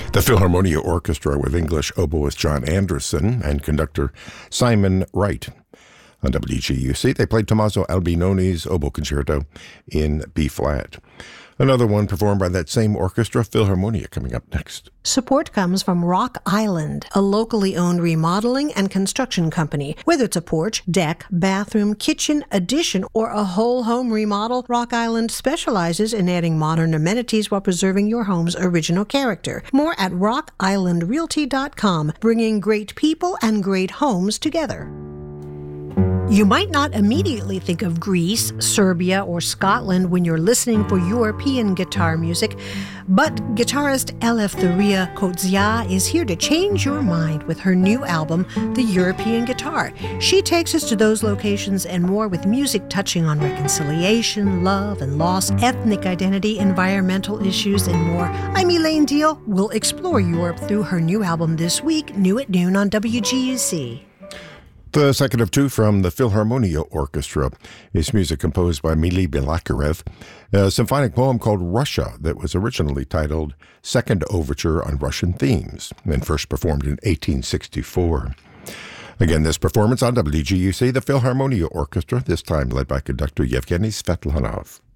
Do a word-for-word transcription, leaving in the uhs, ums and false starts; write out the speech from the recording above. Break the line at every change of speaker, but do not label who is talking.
The Philharmonia Orchestra with English oboist John Anderson and conductor Simon Wright. On W G U C, they played Tommaso Albinoni's Oboe Concerto in B-flat. Another one performed by that same orchestra, Philharmonia, coming up next.
Support comes from Rock Island, a locally owned remodeling and construction company. Whether it's a porch, deck, bathroom, kitchen, addition, or a whole home remodel, Rock Island specializes in adding modern amenities while preserving your home's original character. More at rock island realty dot com, bringing great people and great homes together. You might not immediately think of Greece, Serbia, or Scotland when you're listening for European guitar music, but guitarist Eleftheria Kotsia is here to change your mind with her new album, The European Guitar. She takes us to those locations and more with music touching on reconciliation, love and loss, ethnic identity, environmental issues, and more. I'm Elaine Deal. We'll explore Europe through her new album this week, new at noon on W G U C.
The second of two from the Philharmonia Orchestra is music composed by Mili Balakirev, a symphonic poem called Russia that was originally titled Second Overture on Russian Themes and first performed in eighteen sixty-four. Again, this performance on W G U C, the Philharmonia Orchestra, this time led by conductor Yevgeny Svetlanov.